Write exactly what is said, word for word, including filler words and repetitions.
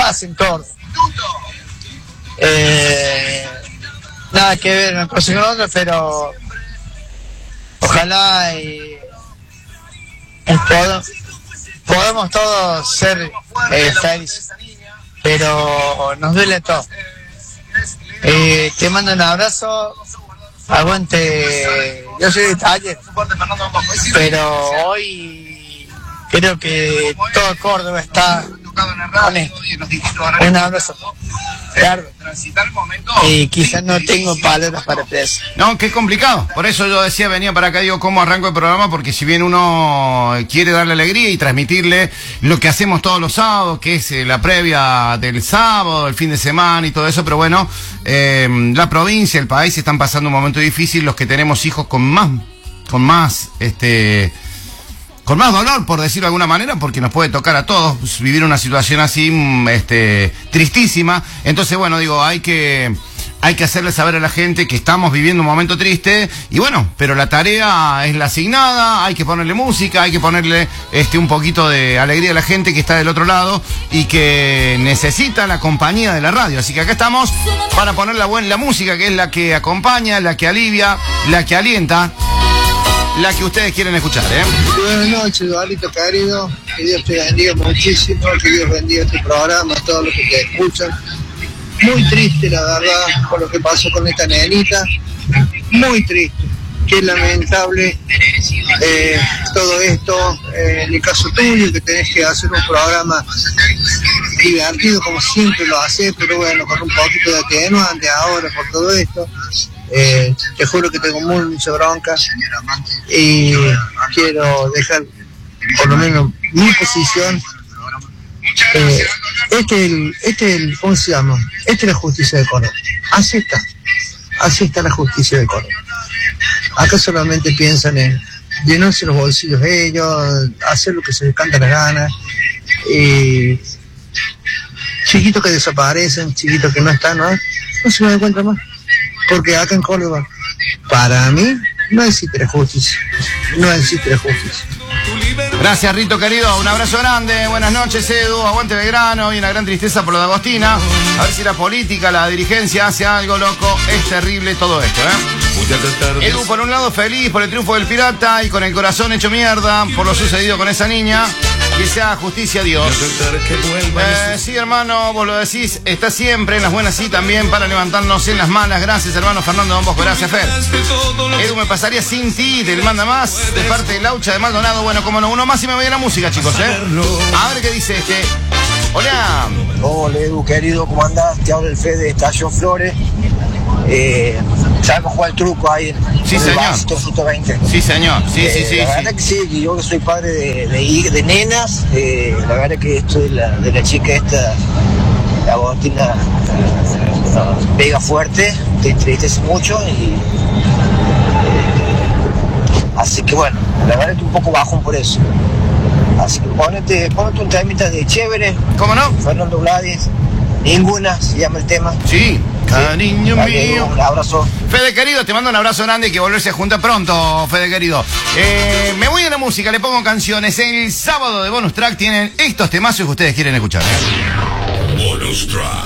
paz en Córdoba. Eh, nada que ver una cosa con otra, pero ojalá y, y pod podamos todos ser eh, felices, pero nos duele todo. Eh, te mando un abrazo, aguante, yo soy de Taller, pero hoy creo que todo Córdoba está con esto. Un abrazo. Claro. Y quizás no tengo palabras para expresar. No, qué complicado. Por eso yo decía, venía para acá, digo, cómo arranco el programa, porque si bien uno quiere darle alegría y transmitirle lo que hacemos todos los sábados, que es eh, la previa del sábado, el fin de semana y todo eso, pero bueno, eh, la provincia, el país están pasando un momento difícil, los que tenemos hijos con más, con más, este... con más dolor, por decirlo de alguna manera, porque nos puede tocar a todos pues, vivir una situación así, este, tristísima. Entonces, bueno, digo, hay que, hay que hacerle saber a la gente que estamos viviendo un momento triste, y bueno, pero la tarea es la asignada, hay que ponerle música, hay que ponerle, este, un poquito de alegría a la gente que está del otro lado y que necesita la compañía de la radio. Así que acá estamos para poner la buena, la música, que es la que acompaña, la que alivia, la que alienta, la que ustedes quieren escuchar, ¿eh? Buenas noches, Eduardito querido. Que Dios te bendiga muchísimo, que Dios bendiga este programa, a todos los que te escuchan. Muy triste, la verdad, por lo que pasó con esta nenita. Muy triste. Qué lamentable eh, todo esto. Eh, en el caso tuyo, que tenés que hacer un programa divertido como siempre lo haces, pero bueno, con un poquito de atenuante ahora por todo esto. Eh, te juro que tengo muy mucha bronca y quiero dejar por lo menos mi posición. Eh, este es el, este es el, ¿cómo se llama? Esta es la justicia de Córdoba. Así está, así está la justicia de Córdoba. Acá solamente piensan en llenarse los bolsillos ellos, hacer lo que se les canta la gana, y chiquitos que desaparecen, chiquitos que no están, ¿no? No se me encuentra más. Porque acá en Córdoba, para mí, no existe la justicia. No existe la justicia. Gracias, Rito querido, un abrazo grande, buenas noches, Edu, aguante Belgrano, y una gran tristeza por lo de Agostina. A ver si la política, la dirigencia hace algo, loco, es terrible todo esto, ¿eh? Edu, por un lado, feliz por el triunfo del Pirata y con el corazón hecho mierda por lo sucedido con esa niña. Que sea justicia a Dios. Eh, sí, hermano, vos lo decís, está siempre en las buenas y también para levantarnos en las malas. Gracias, hermano Fernando Don Bosco, gracias, Fer. Edu, me pasaría sin ti, te manda más, de parte de Laucha de Maldonado. Bueno, como no, uno más y me voy a la música, chicos, ¿eh? A ver qué dice este. Hola. Hola, Edu, querido, ¿cómo andás? Te habla el Fede de Estación Flores. Eh, sabemos jugar el truco ahí en, sí, en el señor. ciento veinte. Sí, señor. Sí, eh, sí, sí. La sí. verdad que sí, que yo que soy padre de, de, de nenas, eh, la verdad que esto de la, de la chica esta, la Agostina, eh, pega fuerte, te entristece mucho y eh, así que bueno, la verdad que estoy un poco bajón por eso. Así que ponete, ponete un temita de chévere. ¿Cómo no? Fernando Gladys, Ninguna se llama el tema. Sí, cariño sí. mío. Un abrazo. Fede querido, te mando un abrazo grande y que volverse a juntar pronto, Fede querido. Eh, me voy a la música, le pongo canciones. El sábado de Bonus Track tienen estos temazos que ustedes quieren escuchar. ¿eh? Bonus Track.